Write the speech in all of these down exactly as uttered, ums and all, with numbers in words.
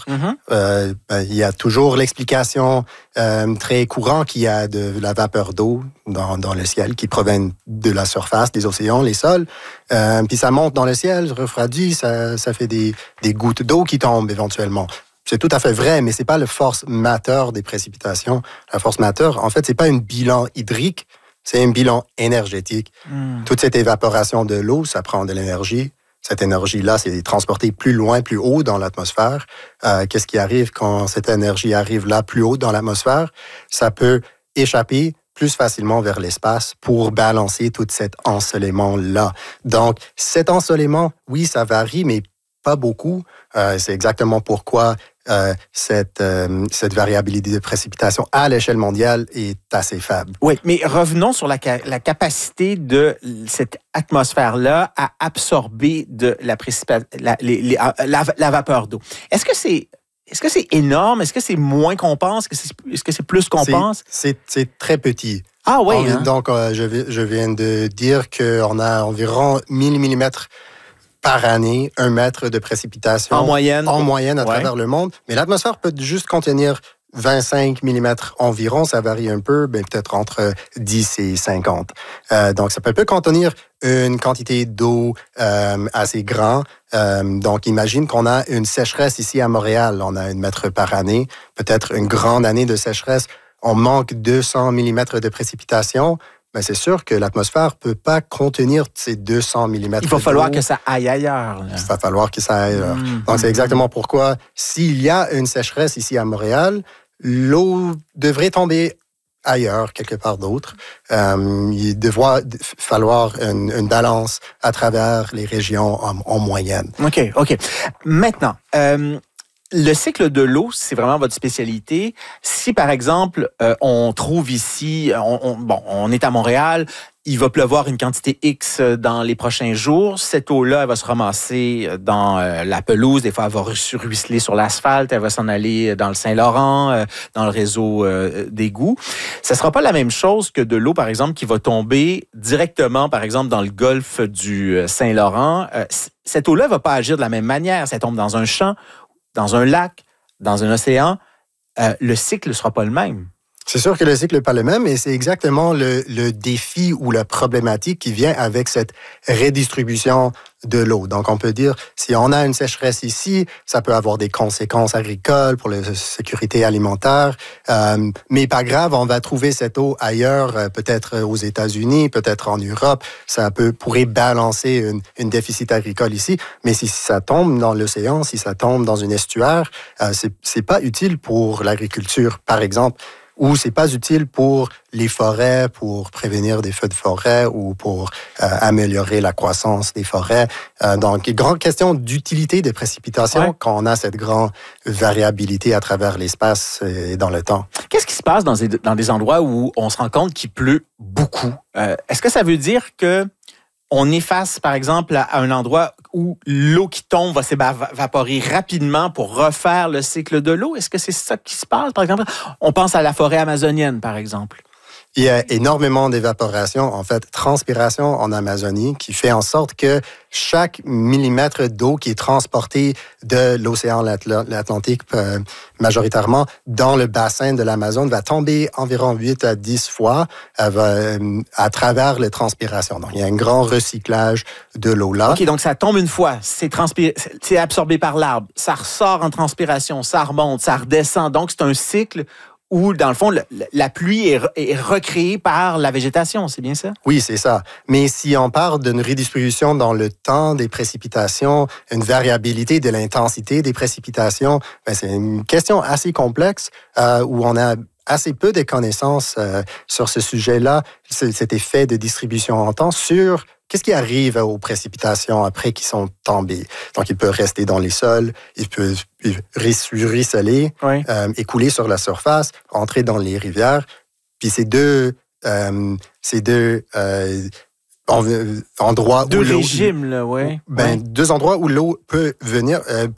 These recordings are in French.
Mm-hmm. Euh, ben, il y a toujours l'explication euh, très courante qu'il y a de la vapeur d'eau dans, dans le ciel qui provient de la surface des océans, les sols. Euh, puis ça monte dans le ciel, refroidit, ça, ça fait des, des gouttes d'eau qui tombent éventuellement. C'est tout à fait vrai, mais c'est pas la force majeure des précipitations. La force majeure, en fait, c'est pas un bilan hydrique, c'est un bilan énergétique. Mm. Toute cette évaporation de l'eau, ça prend de l'énergie. Cette énergie-là, c'est transportée plus loin, plus haut dans l'atmosphère. Euh, qu'est-ce qui arrive quand cette énergie arrive là, plus haut dans l'atmosphère? Ça peut échapper plus facilement vers l'espace pour balancer tout cet ensoleillement-là. Donc, cet ensoleillement, oui, ça varie, mais pas beaucoup. Euh, c'est exactement pourquoi euh, cette, euh, cette variabilité de précipitation à l'échelle mondiale est assez faible. Oui, mais revenons sur la, la capacité de cette atmosphère-là à absorber de la, précipita- la, les, les, la, la vapeur d'eau. Est-ce que c'est Est-ce que c'est énorme? Est-ce que c'est moins qu'on pense? Est-ce que c'est, est-ce que c'est plus qu'on c'est, pense? C'est, c'est très petit. Ah oui, on, hein? Donc, euh, je, je viens de dire qu'on a environ mille millimètres par année, un mètre de précipitation. En moyenne. En moyenne à ouais. travers le monde. Mais l'atmosphère peut juste contenir vingt-cinq millimètres environ. Ça varie un peu, ben, peut-être entre dix et cinquante. Euh, donc, ça peut, peut contenir une quantité d'eau euh, assez grande. Euh, donc, imagine qu'on a une sécheresse ici à Montréal. On a un mètre par année. Peut-être une grande année de sécheresse. On manque deux cents millimètres de précipitation. Ben c'est sûr que l'atmosphère ne peut pas contenir ces deux cents millimètres. Il va falloir d'eau. que ça aille ailleurs. Là. Il va falloir que ça aille ailleurs. Mmh. Donc, c'est exactement pourquoi, s'il y a une sécheresse ici à Montréal, l'eau devrait tomber ailleurs, quelque part d'autre. Euh, il devrait falloir une, une balance à travers les régions en, en moyenne. OK, OK. Maintenant, euh, le cycle de l'eau, c'est vraiment votre spécialité. Si, par exemple, euh, on trouve ici, on, on, bon, on est à Montréal, il va pleuvoir une quantité X dans les prochains jours. Cette eau-là, elle va se ramasser dans euh, la pelouse. Des fois, elle va ruisseler sur l'asphalte. Elle va s'en aller dans le Saint-Laurent, euh, dans le réseau euh, d'égouts. Ça ne sera pas la même chose que de l'eau, par exemple, qui va tomber directement, par exemple, dans le golfe du Saint-Laurent. Euh, cette eau-là ne va pas agir de la même manière. Ça tombe dans un champ, dans un lac, dans un océan, euh, le cycle ne sera pas le même. C'est sûr que le cycle n'est pas le même, et c'est exactement le, le défi ou la problématique qui vient avec cette redistribution de l'eau. Donc, on peut dire, si on a une sécheresse ici, ça peut avoir des conséquences agricoles pour la sécurité alimentaire, euh, mais pas grave, on va trouver cette eau ailleurs, euh, peut-être aux États-Unis, peut-être en Europe. Ça peut, pourrait balancer une, une déficit agricole ici, mais si ça tombe dans l'océan, si ça tombe dans une estuaire, euh, c'est, c'est pas utile pour l'agriculture, par exemple, ou c'est pas utile pour les forêts, pour prévenir des feux de forêt ou pour euh, améliorer la croissance des forêts. Euh, donc, grande question d'utilité des précipitations ouais. quand on a cette grande variabilité à travers l'espace et dans le temps. Qu'est-ce qui se passe dans des, dans des endroits où on se rend compte qu'il pleut beaucoup? Euh, est-ce que ça veut dire que on est face, par exemple, à un endroit où l'eau qui tombe va s'évaporer rapidement pour refaire le cycle de l'eau? Est-ce que c'est ça qui se passe, par exemple? On pense à la forêt amazonienne, par exemple. Il y a énormément d'évaporation, en fait, transpiration en Amazonie, qui fait en sorte que chaque millimètre d'eau qui est transporté de l'océan Atlantique, euh, majoritairement dans le bassin de l'Amazone, va tomber environ huit à dix fois euh, euh, à travers les transpirations. Donc, il y a un grand recyclage de l'eau là. OK, donc ça tombe une fois, c'est, transpir... c'est absorbé par l'arbre, ça ressort en transpiration, ça remonte, ça redescend. Donc, c'est un cycle où, dans le fond, le, la pluie est, est recréée par la végétation, c'est bien ça? Oui, c'est ça. Mais si on parle d'une redistribution dans le temps des précipitations, une variabilité de l'intensité des précipitations, ben c'est une question assez complexe euh, où on a assez peu de connaissances euh, sur ce sujet-là, cet effet de distribution en temps sur qu'est-ce qui arrive aux précipitations après qu'ils sont tombées. Donc, il peut rester dans les sols, il peut ruisseler, oui. euh, écouler sur la surface, entrer dans les rivières. Puis ces deux, euh, ces deux euh, endroits deux où l'eau... régimes, là, oui. Ben, ouais. Deux endroits où l'eau peut venir, euh, peut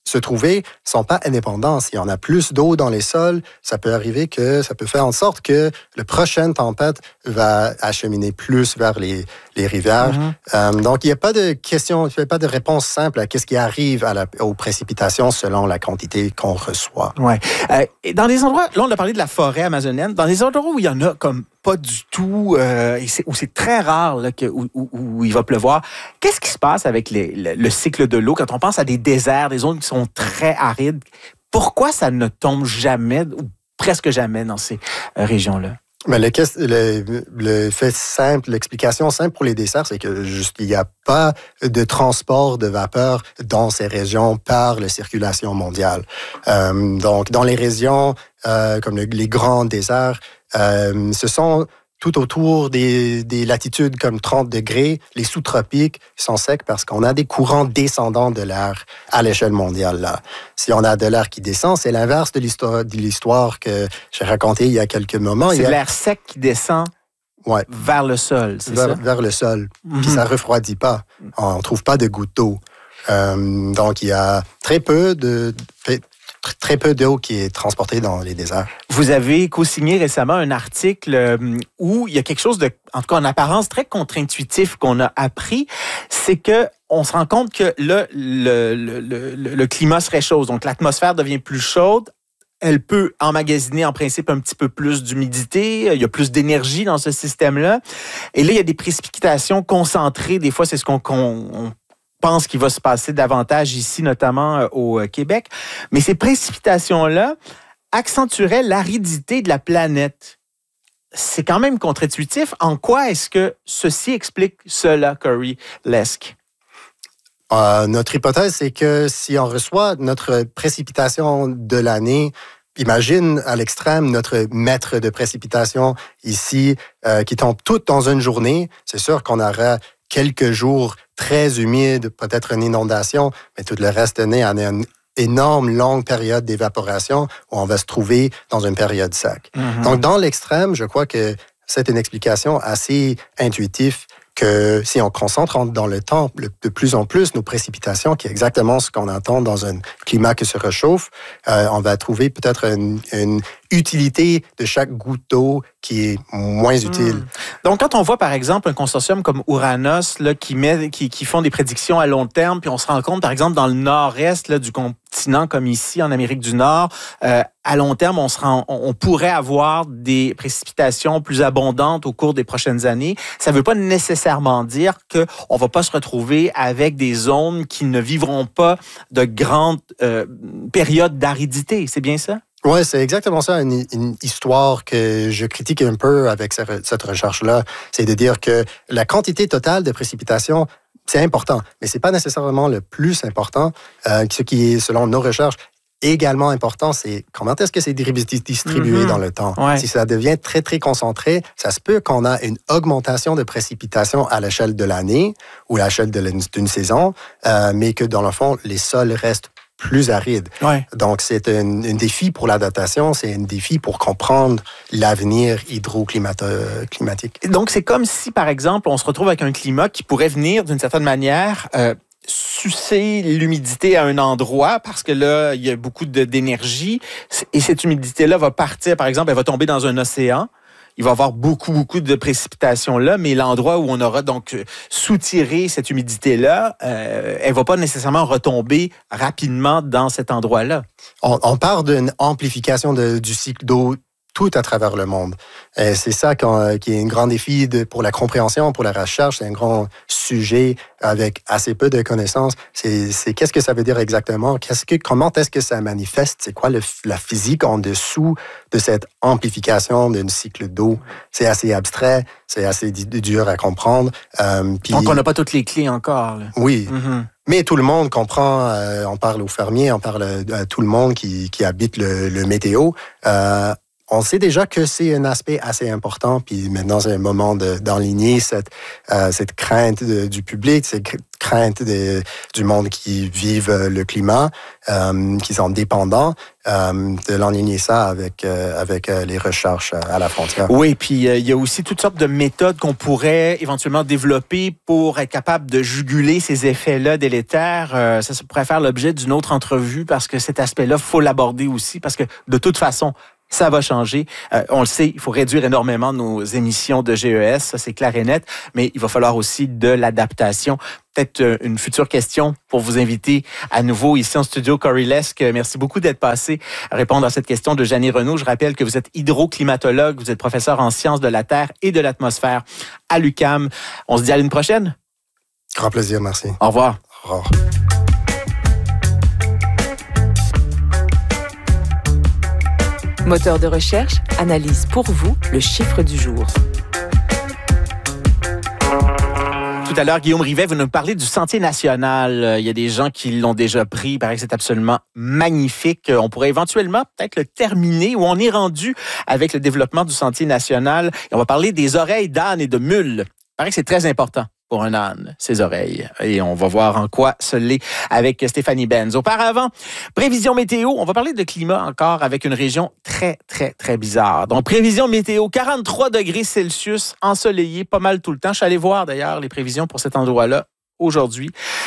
se trouver ne sont pas indépendants. S'il y en a plus d'eau dans les sols, ça peut arriver que ça peut faire en sorte que la prochaine tempête va acheminer plus vers les, les rivières. Mm-hmm. Euh, donc, il n'y a pas de question, il n'y a pas de réponse simple à qu'est-ce qui arrive à la, aux précipitations selon la quantité qu'on reçoit. Ouais. Euh, dans des endroits, là, on a parlé de la forêt amazonienne, dans des endroits où il y en a comme pas du tout, euh, et c'est, où c'est très rare là, que, où, où, où il va pleuvoir, qu'est-ce qui se passe avec les, le, le cycle de l'eau quand on pense à des déserts, des zones qui sont très arides? Pourquoi ça ne tombe jamais ou presque jamais dans ces euh, régions-là? Mais le, le, le fait simple, l'explication simple pour les desserts, c'est que juste il n'y a pas de transport de vapeur dans ces régions par la circulation mondiale. Euh, donc, dans les régions euh, comme le, les grands déserts, euh, ce sont tout autour des, des latitudes comme trente degrés, les sous-tropiques sont secs parce qu'on a des courants descendants de l'air à l'échelle mondiale. Là. Si on a de l'air qui descend, c'est l'inverse de l'histoire, de l'histoire que j'ai racontée il y a quelques moments. C'est il y a... l'air sec qui descend ouais. vers le sol, c'est vers, ça? Vers le sol, mm-hmm. Puis ça ne refroidit pas. On ne trouve pas de gouttes d'eau. Euh, donc, il y a très peu de... très peu d'eau qui est transportée dans les déserts. Vous avez co-signé récemment un article où il y a quelque chose de, en tout cas en apparence, très contre-intuitif qu'on a appris, c'est que on se rend compte que là, le, le, le, le climat se réchauffe, donc l'atmosphère devient plus chaude. Elle peut emmagasiner en principe un petit peu plus d'humidité. Il y a plus d'énergie dans ce système-là. Et là, il y a des précipitations concentrées. Des fois, c'est ce qu'on... qu'on on pense qu'il va se passer davantage ici, notamment au Québec. Mais ces précipitations-là accentueraient l'aridité de la planète. C'est quand même contre-intuitif. En quoi est-ce que ceci explique cela, Corey Lesk? Euh, notre hypothèse, c'est que si on reçoit notre précipitation de l'année, imagine à l'extrême notre mètre de précipitation ici euh, qui tombe toutes dans une journée, c'est sûr qu'on aura quelques jours très humides, peut-être une inondation, mais tout le reste de l'année, on a une énorme longue période d'évaporation où on va se trouver dans une période sec. Mm-hmm. Donc, dans l'extrême, je crois que c'est une explication assez intuitive que si on concentre dans le temps de plus en plus nos précipitations, qui est exactement ce qu'on entend dans un climat qui se réchauffe, euh, on va trouver peut-être une, une utilité de chaque goutte d'eau qui est moins utile. Mmh. Donc, quand on voit, par exemple, un consortium comme Ouranos là, qui, met, qui, qui font des prédictions à long terme, puis on se rend compte, par exemple, dans le nord-est là, du continent, comme ici, en Amérique du Nord, euh, à long terme, on, se rend, on pourrait avoir des précipitations plus abondantes au cours des prochaines années. Ça ne veut pas nécessairement dire qu'on ne va pas se retrouver avec des zones qui ne vivront pas de grandes euh, périodes d'aridité. C'est bien ça? Oui, c'est exactement ça, une, une histoire que je critique un peu avec cette recherche-là. C'est de dire que la quantité totale de précipitations, c'est important, mais ce n'est pas nécessairement le plus important. Euh, ce qui est, selon nos recherches, également important, c'est comment est-ce que c'est distribué mm-hmm. dans le temps. Ouais. Si ça devient très, très concentré, ça se peut qu'on a une augmentation de précipitations à l'échelle de l'année ou à l'échelle d'une saison, euh, mais que dans le fond, les sols restent plus aride. Ouais. Donc, c'est un, un défi pour l'adaptation, c'est un défi pour comprendre l'avenir hydroclimatique. Donc, c'est comme si, par exemple, on se retrouve avec un climat qui pourrait venir, d'une certaine manière, euh, sucer l'humidité à un endroit parce que là, il y a beaucoup de, d'énergie et cette humidité-là va partir, par exemple, elle va tomber dans un océan. Il va y avoir beaucoup, beaucoup de précipitations là, mais l'endroit où on aura donc soutiré cette humidité-là, euh, elle ne va pas nécessairement retomber rapidement dans cet endroit-là. On, on parle d'une amplification de, du cycle d'eau tout à travers le monde. Et c'est ça qui est un grand défi de, pour la compréhension, pour la recherche. C'est un grand sujet avec assez peu de connaissances. C'est, c'est qu'est-ce que ça veut dire exactement? Qu'est-ce que, comment est-ce que ça manifeste? C'est quoi le, la physique en dessous de cette amplification d'un cycle d'eau? C'est assez abstrait, c'est assez dur à comprendre. Euh, puis, Donc, on n'a pas toutes les clés encore. Là. Oui. Mm-hmm. Mais tout le monde comprend, euh, on parle aux fermiers, on parle à tout le monde qui, qui habite le, le météo. Euh, on sait déjà que c'est un aspect assez important. Puis maintenant, c'est un moment de, d'enligner cette, euh, cette crainte de, du public, cette crainte de, du monde qui vivent le climat, euh, qui sont dépendants, euh, de l'enligner ça avec, euh, avec euh, les recherches à la frontière. Oui, puis euh, il y a aussi toutes sortes de méthodes qu'on pourrait éventuellement développer pour être capable de juguler ces effets-là délétères. Euh, ça, ça pourrait faire l'objet d'une autre entrevue parce que cet aspect-là, il faut l'aborder aussi parce que de toute façon, ça va changer. Euh, on le sait, il faut réduire énormément nos émissions de G E S, ça c'est clair et net, mais il va falloir aussi de l'adaptation. Peut-être une future question pour vous inviter à nouveau ici en studio. Corey Lesk, merci beaucoup d'être passé à répondre à cette question de Jeannie Renaud. Je rappelle que vous êtes hydroclimatologue, vous êtes professeur en sciences de la Terre et de l'atmosphère à l'U Q A M. On se dit à l'une prochaine. Grand plaisir, merci. Au revoir. Au revoir. Moteur de recherche analyse pour vous le chiffre du jour. Tout à l'heure, Guillaume Rivet, vous nous parlez du Sentier national. Il y a des gens qui l'ont déjà pris. Il paraît que c'est absolument magnifique. On pourrait éventuellement peut-être le terminer où on est rendu avec le développement du Sentier national. Et on va parler des oreilles d'âne et de mule. Il paraît que c'est très important pour un âne, ses oreilles. Et on va voir en quoi ce l'est avec Stéphanie Benz. Auparavant, prévision météo. On va parler de climat encore avec une région très, très, très bizarre. Donc, prévision météo, quarante-trois degrés Celsius, ensoleillé pas mal tout le temps. Je suis allé voir d'ailleurs les prévisions pour cet endroit-là aujourd'hui.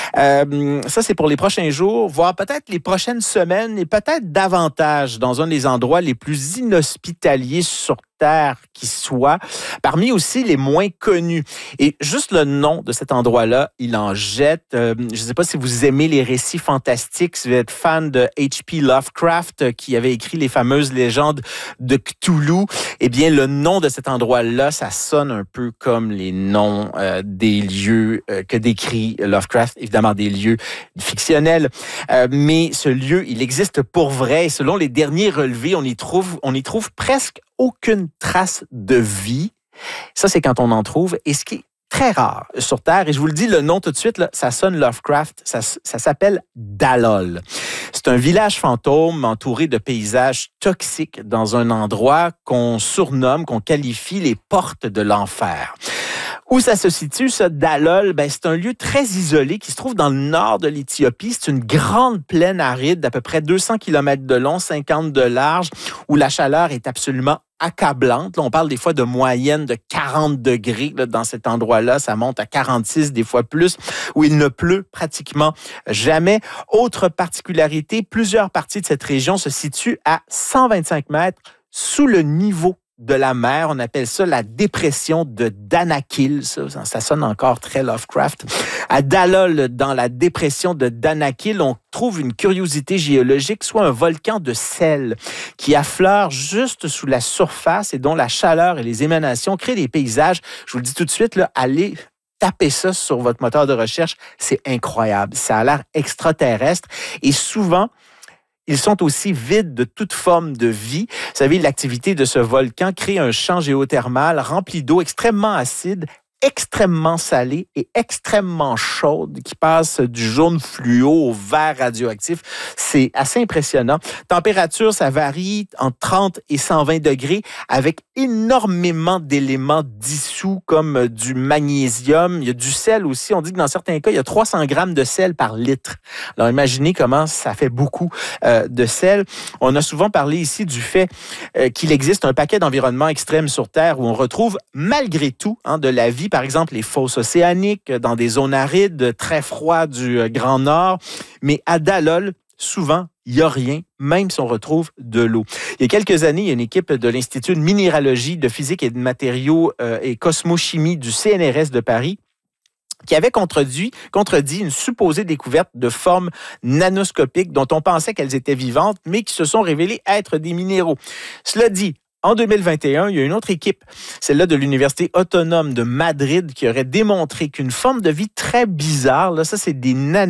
Euh, ça, c'est pour les prochains jours, voire peut-être les prochaines semaines et peut-être davantage dans un des endroits les plus inhospitaliers sur Terre qui soit, parmi aussi les moins connus. Et juste le nom de cet endroit-là, il en jette. Euh, je ne sais pas si vous aimez les récits fantastiques, si vous êtes fan de H P Lovecraft, euh, qui avait écrit les fameuses légendes de Cthulhu. Eh bien, le nom de cet endroit-là, ça sonne un peu comme les noms euh, des lieux euh, que décrit Lovecraft, évidemment des lieux fictionnels. Euh, mais ce lieu, il existe pour vrai. Et selon les derniers relevés, on y trouve, on y trouve presque aucune trace de vie. Ça, c'est quand on en trouve. Et ce qui est très rare sur Terre, et je vous le dis, le nom tout de suite, là, ça sonne Lovecraft, ça, ça s'appelle Dalol. C'est un village fantôme entouré de paysages toxiques dans un endroit qu'on surnomme, qu'on qualifie les portes de l'enfer. Où ça se situe, ça, Dalol? Ben, c'est un lieu très isolé qui se trouve dans le nord de l'Éthiopie. C'est une grande plaine aride d'à peu près deux cents kilomètres de long, cinquante de large, où la chaleur est absolument accablante. Là, on parle des fois de moyenne de quarante degrés là, dans cet endroit-là. Ça monte à quarante-six, des fois plus, où il ne pleut pratiquement jamais. Autre particularité, plusieurs parties de cette région se situent à cent vingt-cinq mètres sous le niveau de la mer. On appelle ça la dépression de Danakil. Ça, ça sonne encore très Lovecraft. À Dalol, dans la dépression de Danakil, on trouve une curiosité géologique, soit un volcan de sel qui affleure juste sous la surface et dont la chaleur et les émanations créent des paysages. Je vous le dis tout de suite, là, allez taper ça sur votre moteur de recherche. C'est incroyable. Ça a l'air extraterrestre et souvent, ils sont aussi vides de toute forme de vie. Vous savez, l'activité de ce volcan crée un champ géothermal rempli d'eau extrêmement acide, extrêmement salée et extrêmement chaude qui passe du jaune fluo au vert radioactif. C'est assez impressionnant. Température, ça varie entre trente et cent vingt degrés avec énormément d'éléments dissous comme du magnésium. Il y a du sel aussi. On dit que dans certains cas, il y a trois cents grammes de sel par litre. Alors imaginez comment ça fait beaucoup euh, de sel. On a souvent parlé ici du fait euh, qu'il existe un paquet d'environnements extrêmes sur Terre où on retrouve malgré tout hein, de la vie. Par exemple, les fosses océaniques dans des zones arides, très froides du Grand Nord. Mais à Dalol, souvent, il n'y a rien, même si on retrouve de l'eau. Il y a quelques années, il y a une équipe de l'Institut de minéralogie, de physique et de matériaux euh, et cosmochimie du C N R S de Paris qui avait contredit, contredit une supposée découverte de formes nanoscopiques dont on pensait qu'elles étaient vivantes, mais qui se sont révélées être des minéraux. Cela dit, en deux mille vingt et un, il y a une autre équipe, celle-là de l'Université autonome de Madrid, qui aurait démontré qu'une forme de vie très bizarre, là, ça c'est des nano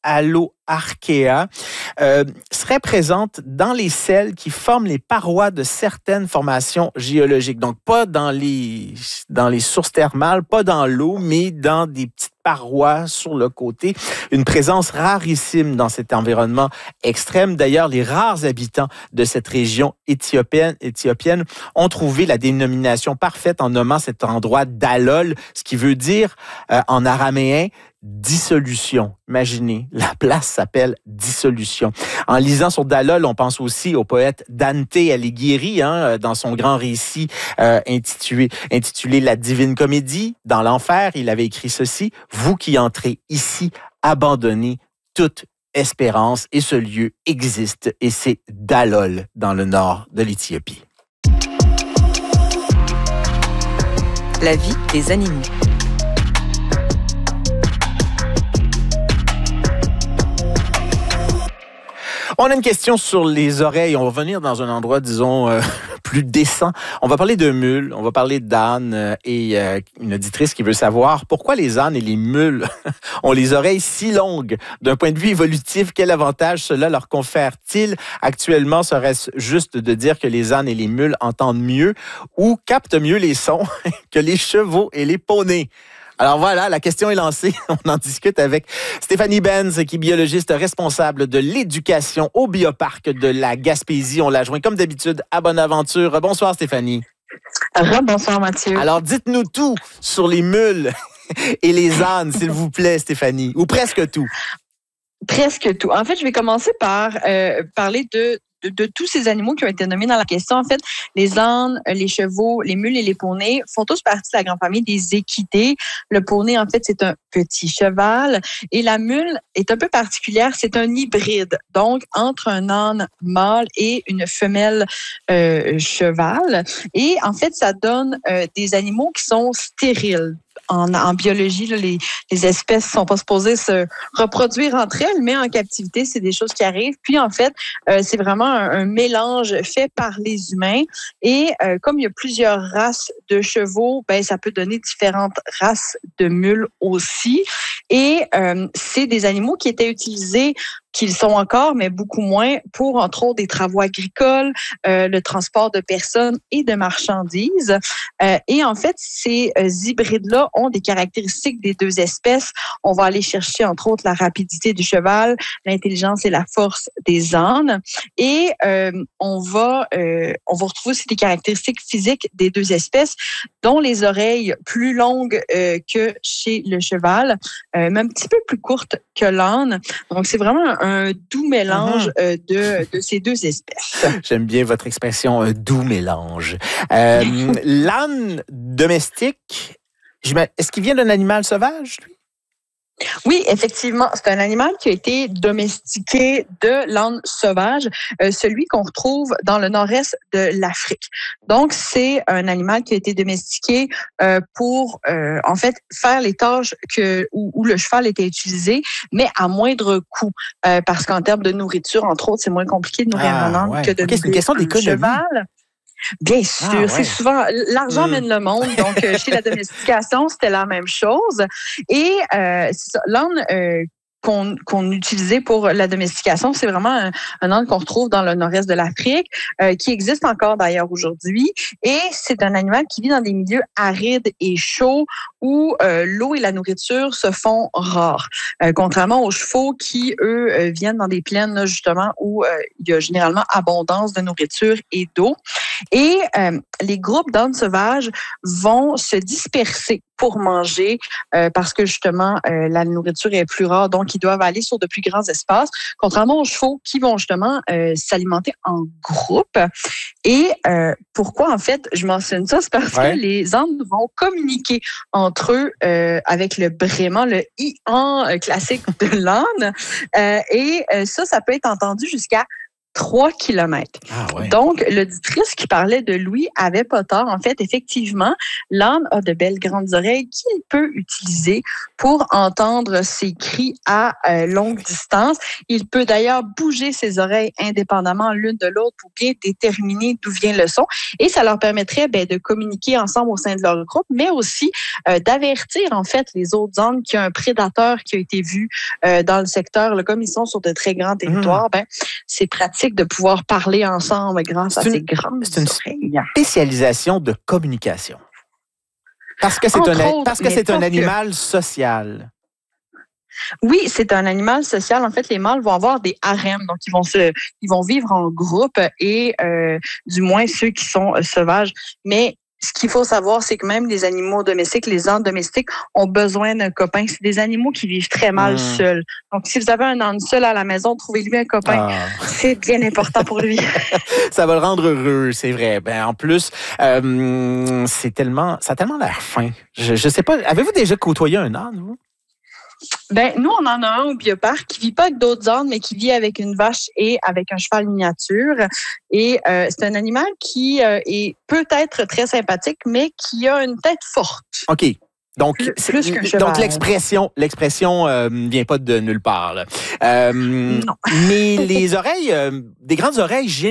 Aloarchaea, euh, serait présente dans les sels qui forment les parois de certaines formations géologiques. Donc, pas dans les, dans les sources thermales, pas dans l'eau, mais dans des petites parois sur le côté. Une présence rarissime dans cet environnement extrême. D'ailleurs, les rares habitants de cette région éthiopienne, éthiopienne ont trouvé la dénomination parfaite en nommant cet endroit d'Alol, ce qui veut dire euh, en araméen dissolution. Imaginez, la place s'appelle Dissolution. En lisant sur Dalol, on pense aussi au poète Dante Alighieri, hein, dans son grand récit euh, intitulé, intitulé La Divine Comédie. Dans l'enfer, il avait écrit ceci: « Vous qui entrez ici, abandonnez toute espérance. » Et ce lieu existe, et c'est Dalol, dans le nord de l'Éthiopie. La vie des animaux. On a une question sur les oreilles. On va venir dans un endroit, disons, euh, plus décent. On va parler de mules, on va parler d'ânes euh, et euh, une auditrice qui veut savoir pourquoi les ânes et les mules ont les oreilles si longues. D'un point de vue évolutif, quel avantage cela leur confère-t-il? Actuellement, serait-ce juste de dire que les ânes et les mules entendent mieux ou captent mieux les sons que les chevaux et les poneys? Alors voilà, la question est lancée. On en discute avec Stéphanie Benz, qui est biologiste responsable de l'éducation au Bioparc de la Gaspésie. On l'a joint comme d'habitude à Bonaventure. Bonsoir Stéphanie. Bonsoir Mathieu. Alors dites-nous tout sur les mules et les ânes, s'il vous plaît Stéphanie, ou presque tout. Presque tout. En fait, je vais commencer par euh, parler de De, de tous ces animaux qui ont été nommés dans la question. En fait, les ânes, les chevaux, les mules et les poneys font tous partie de la grande famille des équidés. Le poney, en fait, c'est un petit cheval. Et la mule est un peu particulière. C'est un hybride, donc entre un âne mâle et une femelle euh, cheval. Et en fait, ça donne euh, des animaux qui sont stériles. En, en biologie, là, les, les espèces ne sont pas supposées se reproduire entre elles, mais en captivité, c'est des choses qui arrivent. Puis, en fait, euh, c'est vraiment un, un mélange fait par les humains. Et euh, comme il y a plusieurs races de chevaux, ben, ça peut donner différentes races de mules aussi. Et euh, c'est des animaux qui étaient utilisés, qu'ils sont encore, mais beaucoup moins, pour, entre autres, des travaux agricoles, euh, le transport de personnes et de marchandises. Euh, et en fait, ces euh, hybrides-là ont des caractéristiques des deux espèces. On va aller chercher, entre autres, la rapidité du cheval, l'intelligence et la force des ânes. Et euh, on va euh, on va retrouver aussi des caractéristiques physiques des deux espèces, dont les oreilles plus longues euh, que chez le cheval, euh, mais un petit peu plus courtes que l'âne. Donc, c'est vraiment un un doux mélange euh, de, de ces deux espèces. J'aime bien votre expression, un doux mélange. Euh, l'âne domestique, est-ce qu'il vient d'un animal sauvage, lui? Oui, effectivement, c'est un animal qui a été domestiqué de l'âne sauvage, euh, celui qu'on retrouve dans le nord-est de l'Afrique. Donc, c'est un animal qui a été domestiqué euh, pour, euh, en fait, faire les tâches que où, où le cheval était utilisé, mais à moindre coût, euh, parce qu'en termes de nourriture, entre autres, c'est moins compliqué de nourrir ah, un âne ouais. que de okay, nourrir un cheval. Bien sûr, ah, ouais. c'est souvent l'argent mmh. mène le monde. Donc, euh, chez la domestication, c'était la même chose. Et euh, l'âne euh, qu'on qu'on utilisait pour la domestication, c'est vraiment un, un âne qu'on retrouve dans le nord-est de l'Afrique, euh, qui existe encore d'ailleurs aujourd'hui. Et c'est un animal qui vit dans des milieux arides et chauds où euh, l'eau et la nourriture se font rares. Euh, contrairement aux chevaux qui, eux, euh, viennent dans des plaines là, justement où euh, il y a généralement abondance de nourriture et d'eau. Et euh, les groupes d'ânes sauvages vont se disperser pour manger euh, parce que justement euh, la nourriture est plus rare, donc ils doivent aller sur de plus grands espaces, contrairement aux chevaux qui vont justement euh, s'alimenter en groupe. Et euh, pourquoi en fait je mentionne ça, c'est parce ouais. que les ânes vont communiquer entre eux euh, avec le braiement, le i-an classique de l'âne, euh, et euh, ça, ça peut être entendu jusqu'à trois kilomètres. Ah, ouais. Donc, l'auditrice qui parlait de Louis avait pas tort. En fait, effectivement, l'âne a de belles grandes oreilles qu'il peut utiliser pour entendre ses cris à euh, longue distance. Il peut d'ailleurs bouger ses oreilles indépendamment l'une de l'autre pour bien déterminer d'où vient le son. Et ça leur permettrait ben, de communiquer ensemble au sein de leur groupe, mais aussi euh, d'avertir en fait les autres ânes qu'il y a un prédateur qui a été vu euh, dans le secteur. Là, comme ils sont sur de très grands territoires, mmh. ben, c'est pratique de pouvoir parler ensemble grâce c'est à une, ces grandes c'est une oreilles. Spécialisation de communication. Parce que c'est Entre un, autres, parce que c'est un que... animal social. Oui, c'est un animal social. En fait, les mâles vont avoir des harems, donc ils vont se, ils vont vivre en groupe et euh, du moins ceux qui sont euh, sauvages. Mais ce qu'il faut savoir, c'est que même les animaux domestiques, les ânes domestiques, ont besoin d'un copain. C'est des animaux qui vivent très mal mmh. seuls. Donc, si vous avez un âne seul à la maison, trouvez-lui un copain. Ah. C'est bien important pour lui. Ça va le rendre heureux, c'est vrai. Ben, en plus, euh, c'est tellement, ça a tellement l'air fin. Je, je sais pas, avez-vous déjà côtoyé un âne, vous? Ben, nous, on en a un au bioparc qui vit pas avec d'autres ânes, mais qui vit avec une vache et avec un cheval miniature. Et euh, c'est un animal qui euh, est peut-être très sympathique, mais qui a une tête forte. OK. Donc, plus, plus qu'un cheval. Donc l'expression, l'expression euh, vient pas de nulle part. Là. Euh, non. Mais les oreilles, euh, des grandes oreilles,